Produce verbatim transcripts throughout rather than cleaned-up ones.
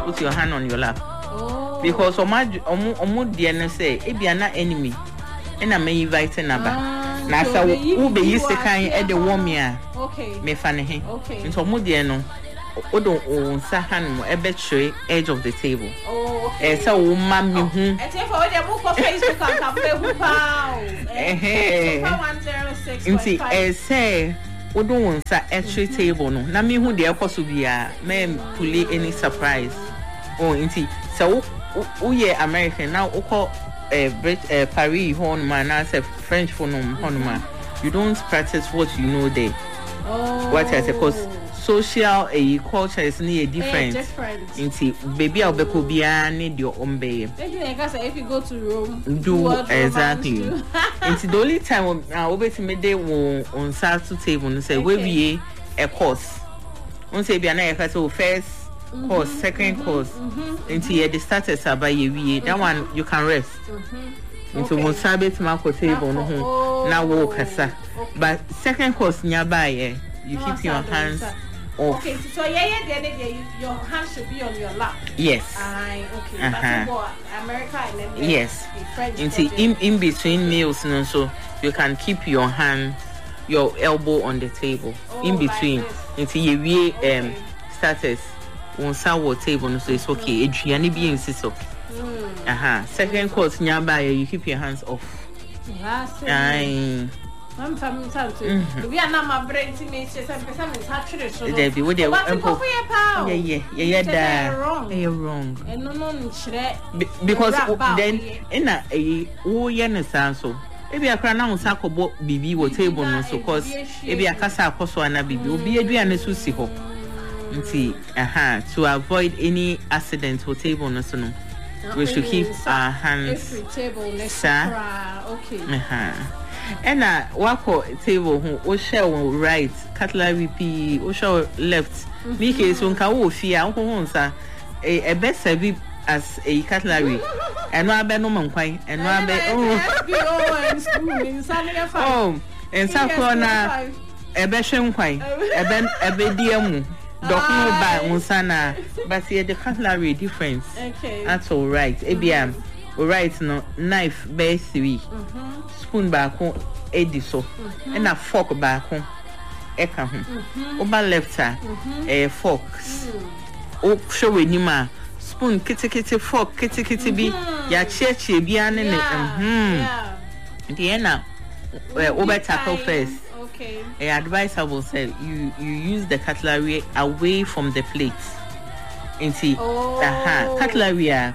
put your hand on your lap. Oh. Because omo omo omo dear no say e be na enemy. And I may invite number. Na sa wo be use the kind e de warm ya. Okay. Me fa ne he. Okay. Nso omo dear no odo o nsa hand mo e be tray edge of the table. Oh, okay. Eh so wo ma me hu. E te for the book of Facebook and cafe hu pa. Eh. one oh six point five. Nti eh say odo wo nsa e tray table no. Na me hu de e koso bia me pull any surprise. Oh, nti so wo ye American now o call uh, Brit, uh, Paris honma na say French phonome honma. You don't practice what you know there. Oh. What I say cause social uh, culture is near different. Yeah, different. Inti baby I'll be bia need your own baby. If you go to Rome, do, do exactly. Inti the only time I will be to me day on Saturday table and say we be a course. On say be na say first Mm-hmm, course, second mm-hmm, course, mm-hmm, until mm-hmm. the starters are by you. Mm-hmm. That one you can rest. Mm-hmm. Into one sabit marco table no home. Now walk asa. But second course nearby, yeah, you no, keep your hands off. Okay, so yeah, yeah, then yeah, your hands should be on your lap. Yes. Aye, okay. Uh-huh. But America and then yes. French. Into in, in between meals, no, so you can keep your hand, your elbow on the table. Oh, in between. Like into you okay. um starters. On sour table, so it's okay. Adriani be insist okay. Aha. Second course nearby, you keep your hands off. Aye. I'm family time too. We are not my brain to make sure some person is actually so. There be with the uncle. Yeah, yeah, yeah, yeah. That wrong. You're wrong. And no, no, because then in a oh yeah, so. Ebi akra na unsa kobo bibi wo table no so cause ebi akasa akoso ana bibi obi aduane so si ho. Nti aha to avoid any accident or table no so no we should keep our hands table okay aha and uh wako table ho o share right cutlery p o share left me ke so nka wo fia ho ho nsa e be serve as a cutlery and no abe no mankwan and no abe oh and spoon inside your five oh and sa corner e be hwenkwan e be e be diamu Dokno ba unsana but see the cutlery difference. Okay. That's all right. Ebiam. Mm-hmm. All right no knife be three. Mm-hmm. Spoon ba ko edi so. Mm-hmm. And a fork ba ko e ka ho. Mm-hmm. Oba left her mm-hmm. a forks. Mm-hmm. O show anima spoon kitty kitty fork kitty kitty bi ya chiechi bia ne ne mhm. Yeah. The na over tackle first. Okay. A advisable say you you use the cutlery away from the plate. Inti oh. uh-huh. Cutlery uh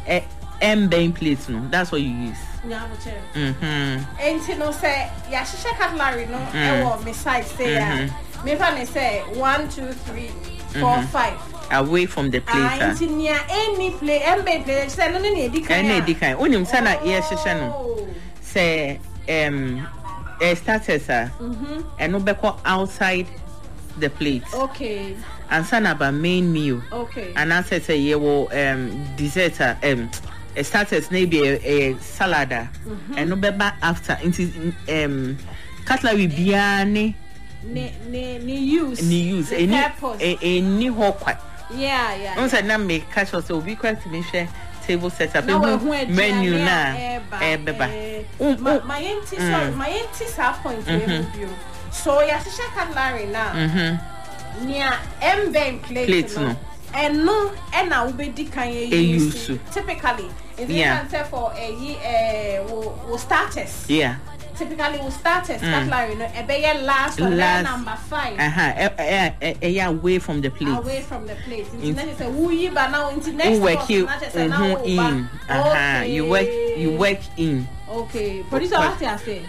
M bang plates no. That's what you use. Yeah, but mhm. Inti no say ya shisha cutlery no e wo me side say ya. Me fa me say one two three four five away from the plate. Ah, inti nia any plate M bang plate say no ne edi kan. Na edi kan. Onim say na ye shisha no. Say um Uh, starters are mm-hmm. and no back outside the plate. Okay. And son about main meal. Okay. And I said say yeah well um dessert um a starters maybe a, a salad mm-hmm. and no back after into um cutlery biane ne ne ne use ne use any any hokwa. Yeah yeah. No said na make catch us so be quite to be share table setup menu na eh beba my auntie sorry my auntie sa point review so ya shisha cutlery na mhm nia m-bang plate no and no and na ubedi kan use typically in the answer for a eh we starters yeah typically we start as cutlery no e be last or number five uh-huh eh eh away from the plate away from the plate internet is a wuyi ba now into next work you in uh-huh you work you work in okay producer what you say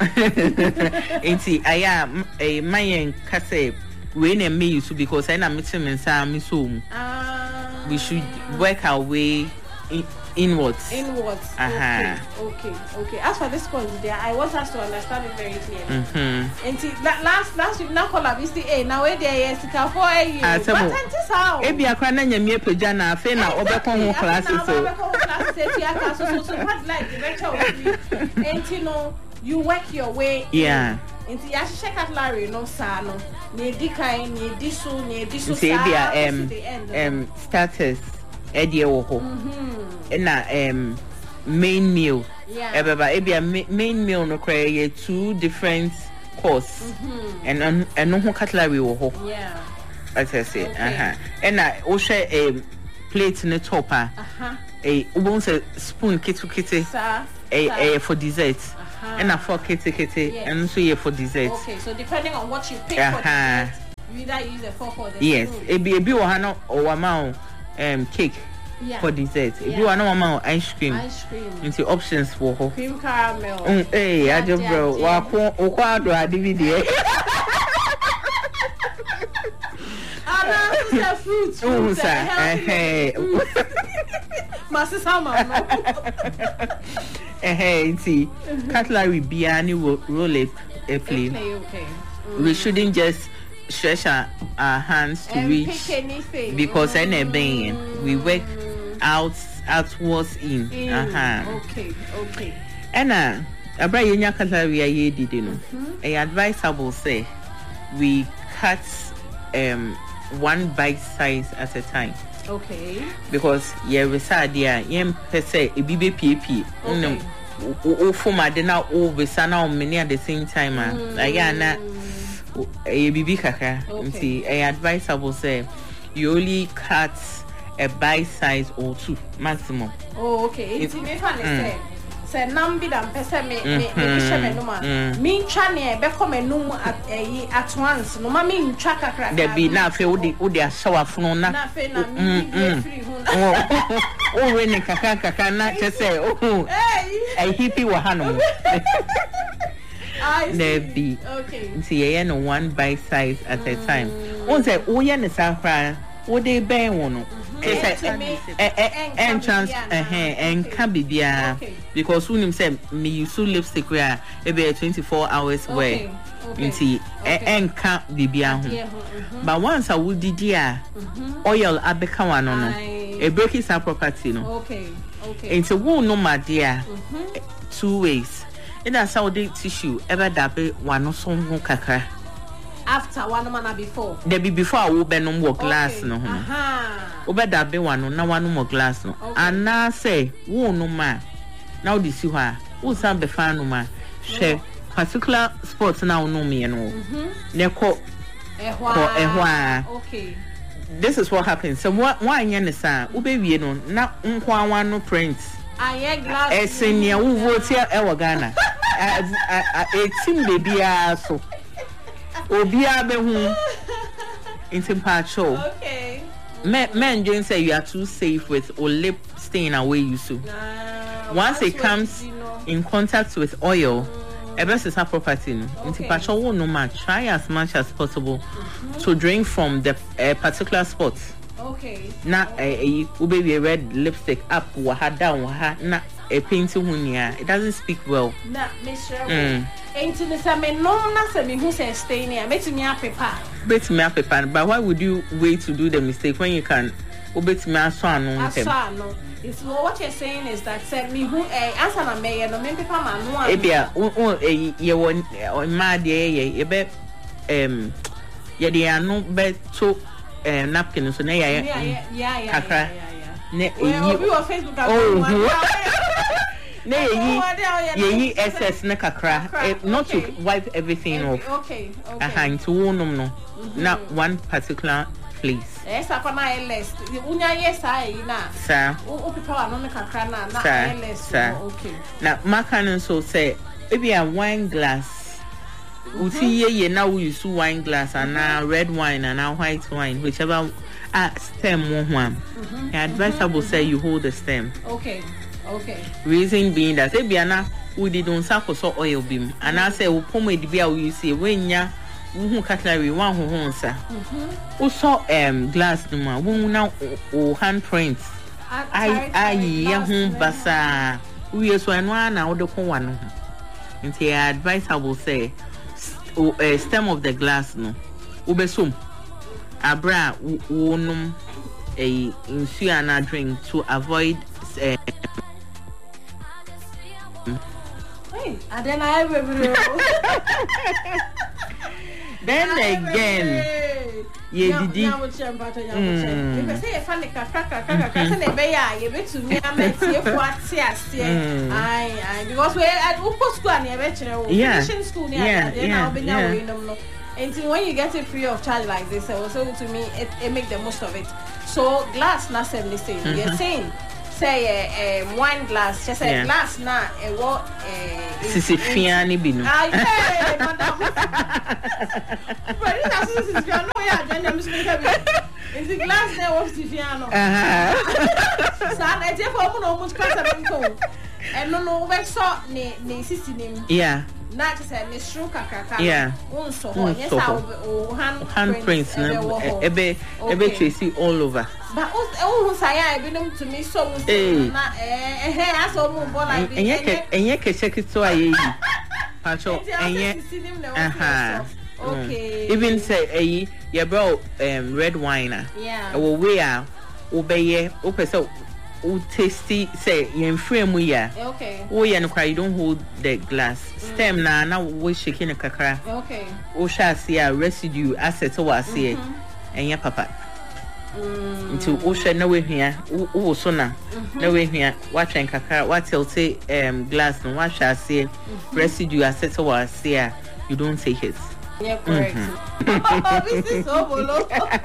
enti aya eh mayen kase we na me use because I na meeting me say me so ah we should work our way in Inwards. Inwards. Uh-huh. Okay. Okay. Okay. As for this point, there, I want us to understand it very clearly. Mm-hmm. And see, last last week now call up is the A. Now where there is the for a year. But until how? Ebi akwana nyamie pejana afi na obekọ ho classes so. Obekọ ho classes ya ka so so so what like the lecture with me. And you know, you work your way. Yeah. Nti ya hye cutlery no sa no na edi kan na edi so na edi so sa um um starters edie wo ho na um main meal yeah ebeba ebia main meal no kra two different course and and no cutlery wo ho yeah as I say uh-huh and na o share a plate in the top ah uh-huh a ubon say spoon kitu kiti sir a a for dessert uh-huh. And a for kiti kiti yes. And so yeah for dessert. Okay, so depending on what you pick uh-huh. for dessert, you either use the fork or the yes. spoon. Yes, a be a be or or amount um cake yeah. For dessert. Yeah. If you want no amount ice cream. Ice cream. Into options for her. Cream caramel. Mm, hey, yeah, I just bro. Wa ko o kwa do a D V D. Ah, no, fruit. Fruit, sir. Eh, Master Sama. Eh, see, cutlery biani roll it a play. Okay. Mm. We shouldn't just stretch our, our hands to and reach pick anything. Because mm. any Mm. we work out outwards in. in. Uh-huh. Okay, okay. And uh, abra yenya cutlery aye did you know. I advisable say we cut um one bite size at a time. Okay. Because yeah, we said yeah, yem per se a B B P P. Okay. O for my dinner o we sana o many at the same time. Mm. I na a B B kaka. See, I advisable say you only cut a bite size or two maximum. Oh, okay. It's me funny say. Say nambi dam pese me me me sheme no ma me ntwa ne be come enum at once no ma me ntwa kakra there be na fe wo de wo de ashawa funu na na fe na me be free hu o we ne kaka kaka na che say oh eh hippie wa hanu I there be okay see ye no one bite size at a time won say wo ye ne sa kra wo de ben wo no entrance and can be there because when him say me use lipstick where maybe twenty-four hours wear nti and can be there but once I would dear oil abeka one no a break is our property no okay okay it's a wound no my dear two ways in a Saudi tissue ever dabe one no so kakra after one man before there be before I will be no more glass no aha obeda be one na one more glass no and na say wo no ma now this you ha wo san be fan no ma hwe particular sports na no me no ne ko ehwa ehwa okay this is what happens so one anya ne sa wo be wie no na nko anwa no print aye glass esenia wo vote e wo Ghana a team baby so obia be hu in patrol okay men men don't say you are too safe with or lip staying away you so nah, once it comes you know. In contact with oil mm. best is our property no okay. In patrol no man try as much as possible mm-hmm. To drink from the uh, particular spot okay na eh uh, baby uh, red lipstick up wa ha down wa ha na a painting hunia it doesn't speak well na mister mm. Ain't in the same no na say me who say stay near bet me paper bet me paper but why would you wait to do the mistake when you can bet me aso anu aso no it's what you're saying is that say me who eh answer na me no me paper ma no e bia o e ye won ma de ye ye be em ye de anu be to eh napkin so na ya yeah yeah yeah kakra ne e obi on Facebook ne ye ye excess na kakra not to wipe everything off okay okay aha into wonum no na one particular place yes akona list unya yes ai na sir o people are no kakra na na list okay na makan so say maybe a wine glass uti ye ye na we use wine glass and na red wine and na white wine whichever uh, stem one mm-hmm. Advisable say you hold the stem okay okay reason being that say biana we didn't suffer so oil beam and I say we pomo edibia we see when ya who cutlery one who honsa mhm also um glass no ma won na o handprint I I ya hu basa we so eno na wo de ko wa no nti advisable say uh, stem of the glass no ubesum abra wonum a insu ana drink to avoid uh, hey adena everywhere then again ye didi na wo che mpato nya wo che me be say e fa ne kakra kakra kakra say na be ya ye betumi amati e fo ate ase ai ai because we at uko school and e be chere wo mission school ne at dey na obenya we no no and when you get it free of charge like this also to me it, it make the most of it. So glass na seven listen you're saying say um, wine glass just say yeah. glass na e wo eh sisi fia ni binu ah yeah madam but it has sisi fia no ya then I'm speaking is the glass there wo sisi fia no uh-huh sa na je for mo no mo kasa nko and no no we saw ni ni sisi nim yeah na just say ni shru kakaka yeah won so ho yes our hand handprints na ebe ebe tracy all over. But oh, say I been to me so na eh eh aso mo bo like this. Enye enye ke check it so ayi. Pacho enye. Aha. Okay. Even say ayi, you bro um red wine. Yeah. We we are obeye, o pese o tasty say yen frame we ya. Okay. Oh ya no cry you don't hold the glass. Stem na na we shaking kakra. Okay. O sha see a residue asset o ase. Enye papa. Into ocean no way here, oh, so now, no way here, watching Kaka, what tell say, um, glass, and what shall say, residue, I said, so I say, you don't take it. Yeah, correct. This is so below.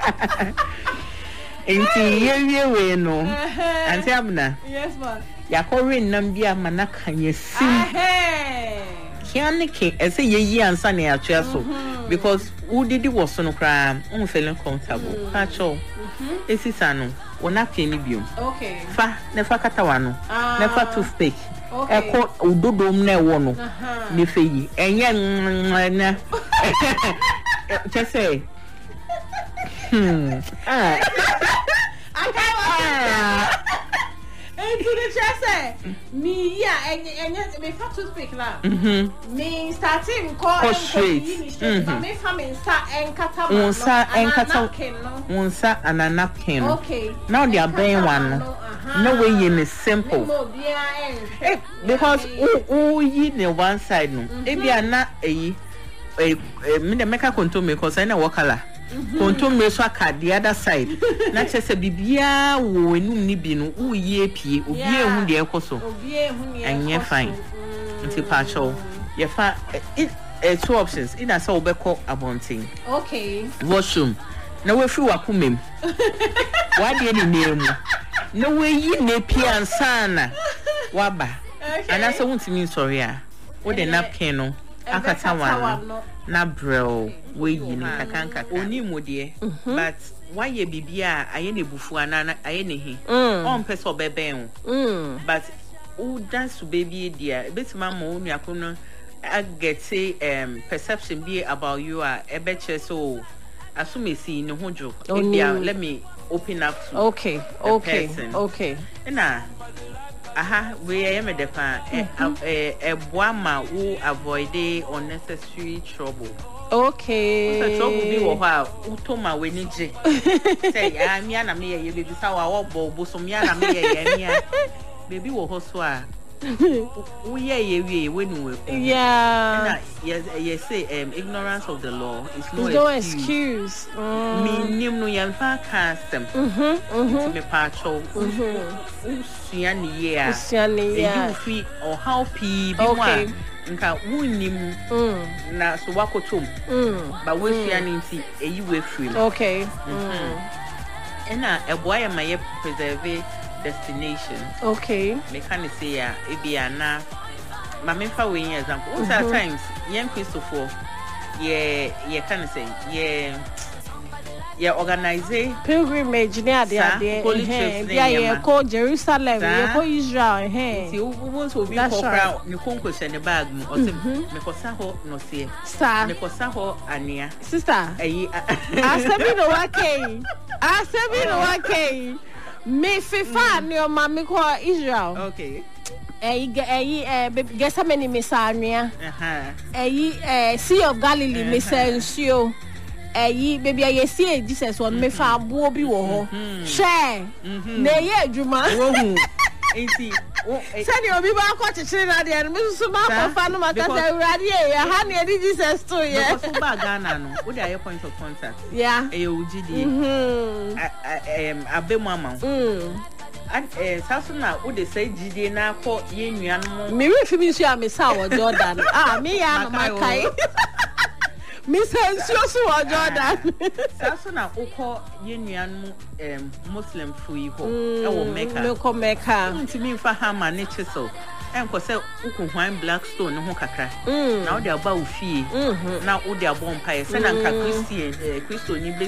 Into ye, we know, and Tabna, yes, ma'am. Yakorin Nambia Manaka, you see, Kianiki, as a ye and sunny at Chesso, because who did it was on a crime, on feeling comfortable, catch all. Esi sano wona peni biom okay fa ne fa katawa no ne fa toothpick okay eko udodom na ewo no ne fe yi enye na chese hmm ah akawa enti ne chese mi ya enye enye me fa toothpick la mhm me starting call mhm but me fa me sa enkata ma unsa enkata unsa ana napkin okay now they are buying one no way in is simple eh, because o yi ne one side no e bia na eyi eh me dey make a control me cause I na wakala control me so aka the other side na chese bibia wo enum ni bi no wo yi epie obi ehun de ekoso obi ehun ne enye fine nti pa show ye fa it uh, two options either so obeko abonting okay washroom na we free wakumem wa de ni nemu na we yi na pia ansana waba ana so wuntimi sorry a wo de napkin no akata wan na bro we yi ni kakanka oni modie but why ye bibia aye ne bufu ana aye ne he on pese obeben but who dance to baby dear betima mo nu akono I get say um perception be about you are a better so assume see no hojo let me open up to okay okay person. Okay na aha we am the pa e boa ma who avoid unnecessary trouble okay so trouble be wo ha utoma we ni je say ah me na me ye baby sa wa wo bo so me na me ye ye baby wo ho so a we ye we when we yeah yes yes say um ignorance of the law is no, no excuse, excuse. Mm. Me nim no yan fa custom mhm mhm me pacho mhm usua ni ye a usua ni ye you free or how p be one nka wunim na so wakotom mm but we usua ni nti eyi we free okay mm ena eboa ya maye preserve destination okay me can say ya e bia na ma me fa we example mm -hmm. Sometimes young Christopher yeah yeah can say yeah yeah organize pilgrimage near there there yeah yeah go Jerusalem yeah go Israel eh see who wants to be for me konko se ne bag mu o se me ko sa ho no se star me ko sa ho ania sister ayi asebi no wake asebi no wake me fifa ni o ma me ko Israel okay eh eh eh gesa many mesania aha eh Sea of Galilee me sensio eh baby I see Jesus on me fa abo bi wo ho share na ye adwuma wo hu enti Send your people a coach children at the end. Mister Marco Fanu Makasa Uradi, a honey, and Jesus too, yeah. So bad Ghana, no. What are your points of contact? Yeah. A U G D. Hmm. A be mama. Hmm. And Sasuna, would they say G D now for Yen? Me if you miss you, Miss Howard Jordan. Ah, me, I'm my kai. Miss Joshua Jordan. Sasuna, Oko Yen Muslim free ho. I will make her. Look, make her. To me for Hammer, nature so. And for say, Uku wine Blackstone, no kakra. Now they are about fee. Now, would they are born pie, Senanka Christian, Christo,